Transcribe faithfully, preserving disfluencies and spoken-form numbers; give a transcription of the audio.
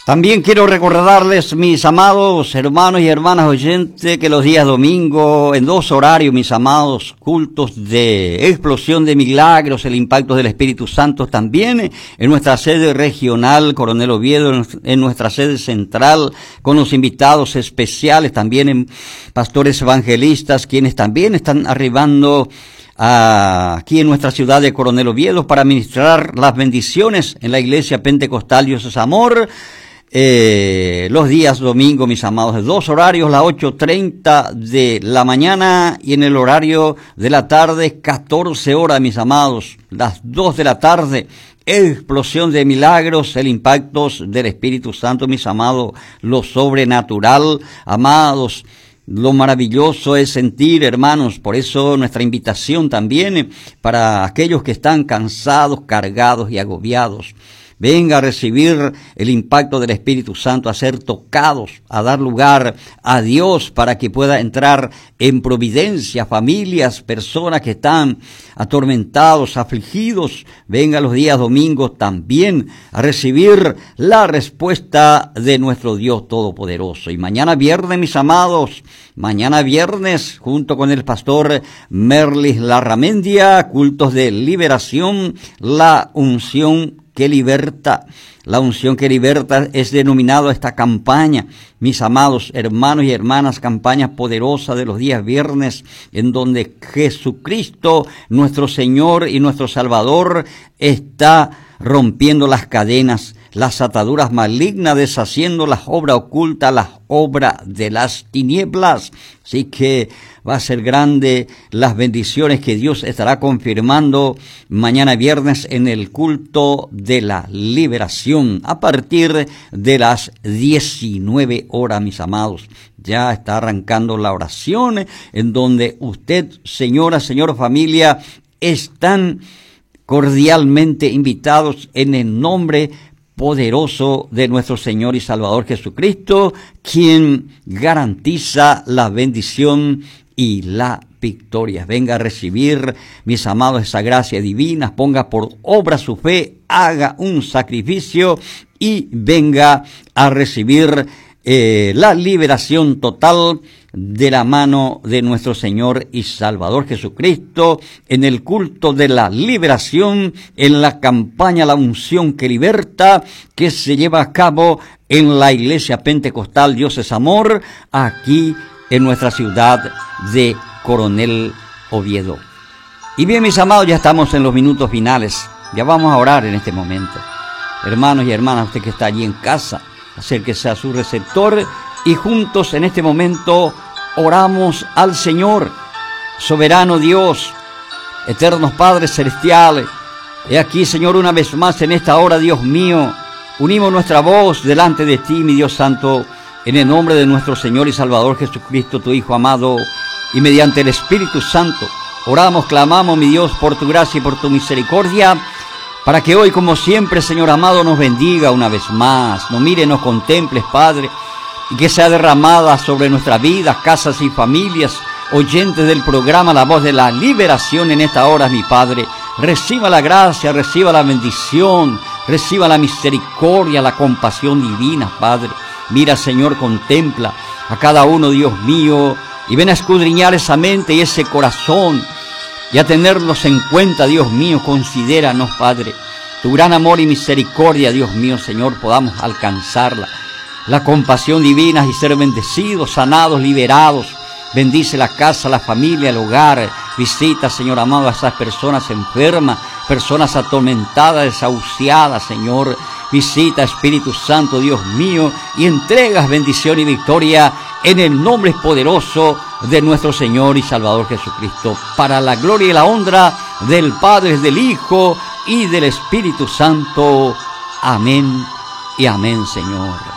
También quiero recordarles, mis amados hermanos y hermanas oyentes, que los días domingo, en dos horarios, mis amados, cultos de explosión de milagros, el impacto del Espíritu Santo, también en nuestra sede regional, Coronel Oviedo, en nuestra sede central, con los invitados especiales, también en pastores evangelistas, quienes también están arribando aquí en nuestra ciudad de Coronel Oviedo para ministrar las bendiciones en la Iglesia Pentecostal Dios es Amor. Eh, los días domingo, mis amados, de dos horarios, las ocho treinta de la mañana y en el horario de la tarde, catorce horas, mis amados, las dos de la tarde, explosión de milagros, el impacto del Espíritu Santo, mis amados, lo sobrenatural, amados. Lo maravilloso es sentir, hermanos, por eso nuestra invitación también para aquellos que están cansados, cargados y agobiados. Venga a recibir el impacto del Espíritu Santo, a ser tocados, a dar lugar a Dios para que pueda entrar en providencia, familias, personas que están atormentados, afligidos. Venga los días domingos también a recibir la respuesta de nuestro Dios Todopoderoso. Y mañana viernes, mis amados, mañana viernes, junto con el pastor Merlis Larramendia, cultos de liberación, la unción que liberta. La unción que liberta es denominado esta campaña, mis amados hermanos y hermanas, campaña poderosa de los días viernes, en donde Jesucristo, nuestro Señor y nuestro Salvador, está rompiendo las cadenas, las ataduras malignas, deshaciendo las obras ocultas, las obras de las tinieblas. Así que va a ser grande las bendiciones que Dios estará confirmando mañana viernes en el culto de la liberación a partir de las diecinueve horas, mis amados. Ya está arrancando la oración en donde usted, señora, señor, familia, están cordialmente invitados en el nombre poderoso de nuestro Señor y Salvador Jesucristo, quien garantiza la bendición y la victoria. Venga a recibir, mis amados, esa gracia divina, ponga por obra su fe, haga un sacrificio y venga a recibir eh, la liberación total de la mano de nuestro Señor y Salvador Jesucristo, en el culto de la liberación, en la campaña La Unción que Liberta, que se lleva a cabo en la Iglesia Pentecostal Dios es Amor, aquí en nuestra ciudad de Coronel Oviedo. Y bien, mis amados, ya estamos en los minutos finales, ya vamos a orar en este momento. Hermanos y hermanas, usted que está allí en casa, acérquese a su receptor y juntos en este momento oramos al Señor. Soberano Dios, eternos Padres celestiales, he aquí, Señor, una vez más en esta hora, Dios mío, unimos nuestra voz delante de ti, mi Dios santo, en el nombre de nuestro Señor y Salvador Jesucristo, tu Hijo amado, y mediante el Espíritu Santo oramos, clamamos, mi Dios, por tu gracia y por tu misericordia, para que hoy, como siempre, Señor amado, nos bendiga una vez más, nos mire, nos contemples, Padre, y que sea derramada sobre nuestras vidas, casas y familias, oyentes del programa La Voz de la Liberación en esta hora, mi Padre. Reciba la gracia, reciba la bendición, reciba la misericordia, la compasión divina, Padre. Mira, Señor, contempla a cada uno, Dios mío, y ven a escudriñar esa mente y ese corazón, y a tenerlos en cuenta, Dios mío. Considéranos, Padre, tu gran amor y misericordia, Dios mío, Señor, podamos alcanzarla. La compasión divina y ser bendecidos, sanados, liberados. Bendice la casa, la familia, el hogar. Visita, Señor amado, a esas personas enfermas, personas atormentadas, desahuciadas, Señor. Visita, Espíritu Santo, Dios mío, y entregas bendición y victoria en el nombre poderoso de nuestro Señor y Salvador Jesucristo, para la gloria y la honra del Padre, del Hijo y del Espíritu Santo. Amén y amén, Señor.